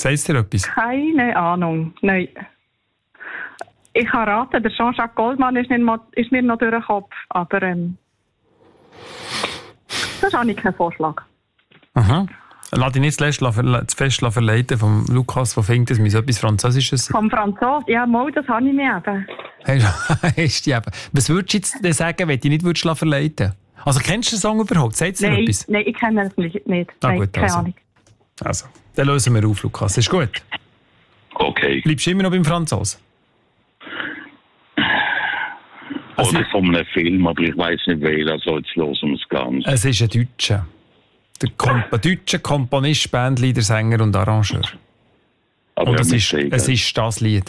Sagst du dir etwas? Keine Ahnung, nein. Ich kann raten, der Jean-Jacques Goldman ist mir noch durch den Kopf, aber das habe ich keinen Vorschlag. Aha. Lass dich nicht zu fest verleiten vom Lukas, der findet, dass wir so etwas Französisches... Vom Franzos? Ja, mal, das habe ich mir eben. Hast du eben. Was würdest du jetzt sagen, wenn du dich nicht verleiten würdest? Also kennst du den Song überhaupt? Sagst du dir etwas? Nein, ich kenne es nicht. Nein, gut, keine Ahnung. Also, dann lösen wir auf, Lukas. Ist gut? Okay. Bleibst du immer noch beim Franzosen? Oder von einem Film, aber ich weiss nicht welchen, also jetzt hören wir es ganz. Es ist ein Deutscher. Der deutsche Komponist, Bandleader, Sänger und Arrangeur. Aber und es ist das Lied.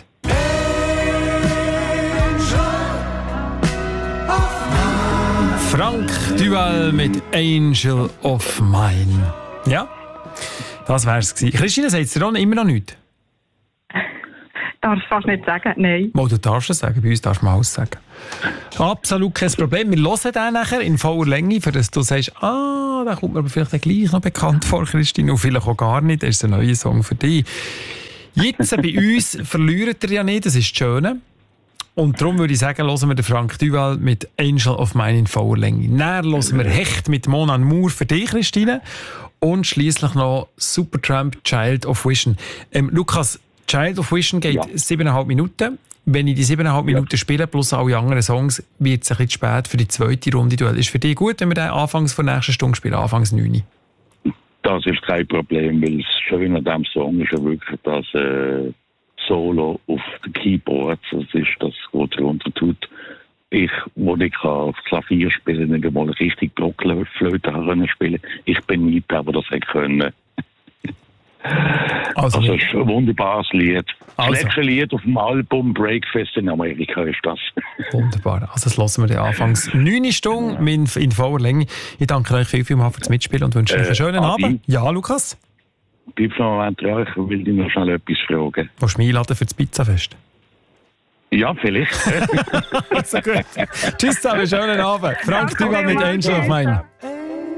Frank Duval mit Angel of Mine. Ja, das wär's gewesen. Christine, sagt es dir immer noch nichts? Darfst du fast nicht sagen, nein. Mal, du darfst es sagen, bei uns darfst du mal alles sagen. Absolut kein Problem. Wir hören den nachher in voller Länge, für das du sagst, da kommt mir aber vielleicht gleich noch bekannt vor, Christine, und vielleicht auch gar nicht, das ist ein neuer Song für dich. Jetzt bei uns verliert er ja nicht, das ist das Schöne. Und darum würde ich sagen, hören wir den Frank Duval mit Angel of Mine in voller Länge. Dann hören wir Hecht mit Mon Amour für dich, Christine. Und schliesslich noch Supertramp, Child of Vision. Lukas, Child of Vision geht 7,5 Minuten. Wenn ich die 7,5 Minuten spiele, plus alle anderen Songs, wird es ein bisschen spät für die zweite Runde Duell. Ist für dich gut, wenn wir den anfangs von der nächsten Stunde spielen, anfangs 9? Das ist kein Problem, weil das Schöne an diesem Song ist ja wirklich das Solo auf den Keyboards. Das ist das, was darunter tut. Wo ich auf Klavier spielen, nicht einmal richtig Blockflöte spielen. Ich bin nicht der, der das können. Also es ist ein wunderbares Lied. Das letzte Lied auf dem Album Breakfast in Amerika ist das. Wunderbar. Also das hören wir dann anfangs 9 Stunden in voller Länge. Ich danke euch vielmals fürs Mitspielen und wünsche euch einen schönen Abend. Ja, Lukas? Bleib noch einen Moment dran, ich will dich noch schnell etwas fragen. Willst du mich einladen für das Pizzafest? Ja, vielleicht. Also gut. Tschüss zusammen, schönen Abend. Frank Duval mit Angel of Mine.